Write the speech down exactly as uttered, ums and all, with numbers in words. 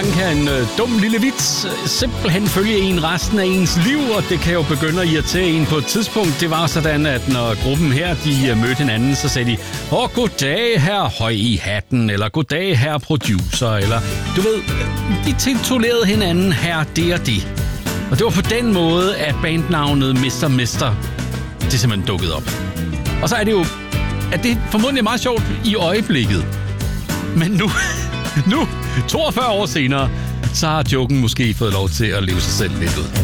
gange kan en øh, dum lille vits simpelthen følge en resten af ens liv, og det kan jo begynde at irritere en på et tidspunkt. Det var sådan, at når gruppen her, de øh, mødte hinanden, så sagde de, åh, goddag, herr høj i hatten, eller goddag, herr producer, eller du ved, de titulerede hinanden herr det og det. Og det var på den måde, at bandnavnet mister mister det simpelthen dukkede op. Og så er det jo, at det formodentlig er meget sjovt i øjeblikket. Men nu, nu, toogfyrre år senere, så har joken måske fået lov til at leve sig selv lidt ud.